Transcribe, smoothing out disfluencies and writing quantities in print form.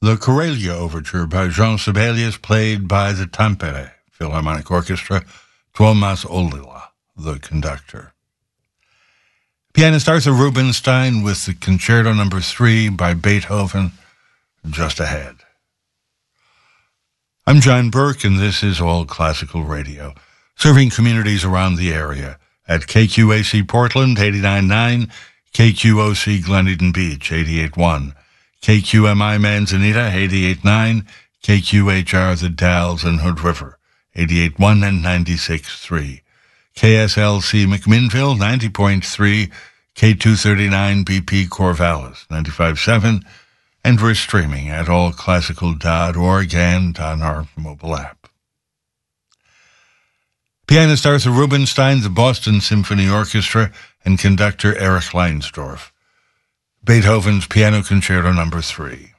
The Corelia Overture by Jean Sibelius, played by the Tampere Philharmonic Orchestra. Tuomas Ollila, the conductor. Pianist Arthur Rubinstein with the Concerto No. 3 by Beethoven, just ahead. I'm John Burke, and this is All Classical Radio, serving communities around the area at KQAC Portland, 89.9, KQOC Glen Eden Beach, 88.1, KQMI Manzanita, 88.9, KQHR The Dalles and Hood River, 88.1 and 96.3, KSLC McMinnville, 90.3, K239 BP Corvallis, 95.7, and we're streaming at allclassical.org and on our mobile app. Pianist Arthur Rubinstein, the Boston Symphony Orchestra, and conductor Erich Leinsdorf. Beethoven's Piano Concerto No. 3.